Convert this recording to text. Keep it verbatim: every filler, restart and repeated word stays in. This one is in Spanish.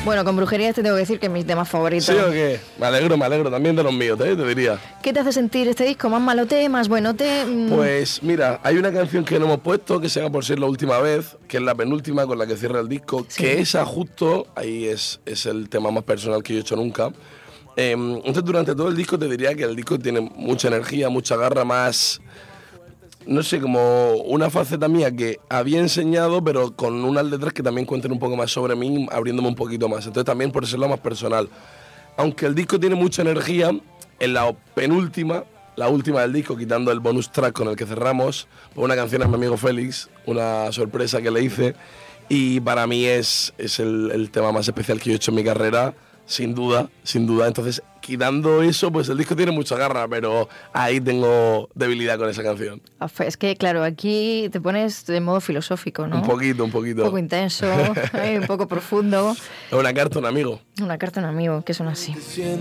Bueno, con Brujerías te tengo que decir que es mi tema favorito. ¿Sí o qué? Me alegro, me alegro. También de los míos, ¿eh? Te diría. ¿Qué te hace sentir este disco? ¿Más malote, más buenote? Mm. Pues mira, hay una canción que no hemos puesto, que se llama Por ser la última vez, que es la penúltima con la que cierra el disco, sí. Que esa justo, ahí es, es el tema más personal que yo he hecho nunca. Eh, entonces durante todo el disco te diría que el disco tiene mucha energía, mucha garra, más... No sé, como una faceta mía que había enseñado, pero con unas letras que también cuenten un poco más sobre mí, abriéndome un poquito más. Entonces también por ser lo más personal. Aunque el disco tiene mucha energía, en la penúltima, la última del disco, quitando el bonus track con el que cerramos, pues una canción a mi amigo Félix, una sorpresa que le hice, y para mí es, es el, el tema más especial que yo he hecho en mi carrera, sin duda, sin duda. Entonces, quitando eso, pues el disco tiene mucha garra, pero ahí tengo debilidad con esa canción. Es que, claro, aquí te pones de modo filosófico, ¿no? Un poquito, un poquito. Un poco intenso, un poco profundo. Es una carta a un amigo. Una carta a un amigo, que son así.